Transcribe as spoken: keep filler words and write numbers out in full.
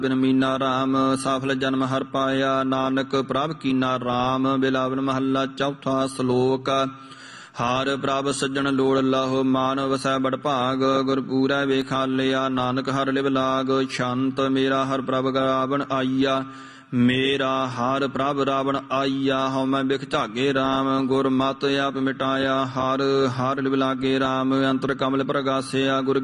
ਬਿਨ ਮੀਨਾ ਰਾਮ ਸਫਲ ਜਨਮ ਹਰ ਪਾਇਆ। ਨਾਨਕ ਪ੍ਰਭ ਕੀਨਾ ਰਾਮ ਬਿਲਾਵਨ ਮਹੱਲਾ ਚੌਥਾ। ਸ਼ਲੋਕ ਹਰ ਪ੍ਰਭ ਸੱਜਣ ਲੋੜ ਲਾਹੋ ਮਾਨ ਵਸੈ ਬੜ ਭਾਗ। ਗੁਰਪੂਰੈ ਵੇਖਾਲਿਆ ਨਾਨਕ ਹਰ ਲਿਵ ਲਾਗ। ਸ਼ੰਤ ਮੇਰਾ ਹਰ ਪ੍ਰਭ ਰਾਵਣ ਆਈਆ ਮੇਰਾ ਹਰ ਪ੍ਰਭ ਰਾਵਣ ਆਈਆ। ਹਉ ਮੈਂ ਬਿਖ ਝਾਗੇ ਰਾਮ ਗੁਰ ਮਤਿ ਆਪ ਮਿਟਾਇਆ। ਹਰ ਹਰ ਲਿਵ ਲਾਗੇ ਰਾਮ ਅੰਤਰ ਕਮਲ ਪ੍ਰਗਾਸਿਆ। ਗੁਰ